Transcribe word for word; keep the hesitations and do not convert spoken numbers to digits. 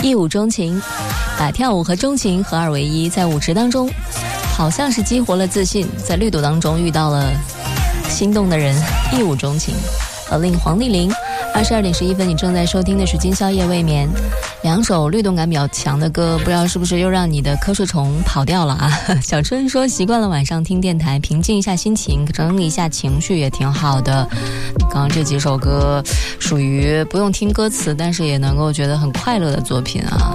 一舞钟情，把跳舞和钟情合二为一，在舞池当中好像是激活了自信，在绿岛当中遇到了心动的人，一舞钟情。而令黄丽玲，二十二点十一分，你正在收听的是今宵夜未眠，两首律动感比较强的歌，不知道是不是又让你的瞌睡虫跑掉了啊？小春说习惯了晚上听电台，平静一下心情，整理一下情绪也挺好的。刚刚这几首歌属于不用听歌词，但是也能够觉得很快乐的作品啊。